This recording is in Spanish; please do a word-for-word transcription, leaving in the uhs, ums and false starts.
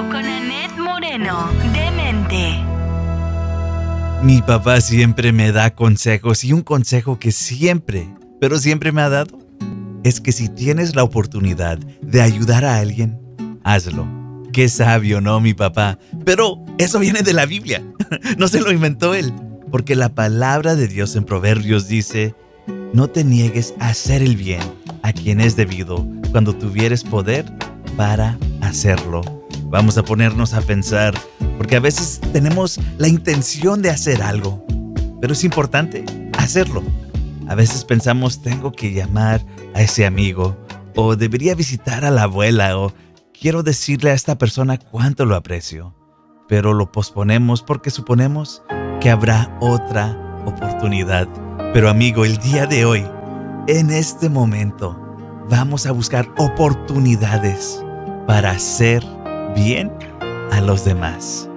con Annette Moreno, Demente. Mi papá siempre me da consejos y un consejo que siempre, pero siempre me ha dado, es que si tienes la oportunidad de ayudar a alguien, hazlo. Qué sabio, ¿no, mi papá? Pero eso viene de la Biblia. No se lo inventó él. Porque la palabra de Dios en Proverbios dice: no te niegues a hacer el bien a quien es debido cuando tuvieres poder para hacerlo. Vamos a ponernos a pensar, porque a veces tenemos la intención de hacer algo, pero es importante hacerlo. A veces pensamos, tengo que llamar a ese amigo, o debería visitar a la abuela, o quiero decirle a esta persona cuánto lo aprecio, pero lo posponemos porque suponemos que habrá otra oportunidad. Pero amigo, el día de hoy, en este momento, vamos a buscar oportunidades para hacer bien a los demás.